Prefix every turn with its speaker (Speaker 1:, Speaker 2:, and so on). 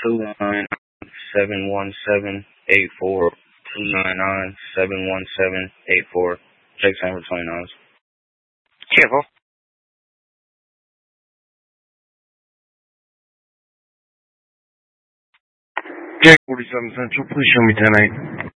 Speaker 1: 299-717-84. 299-717-84. Check sign for 29s.
Speaker 2: Careful. Jack 47 Central, please show me 10-8.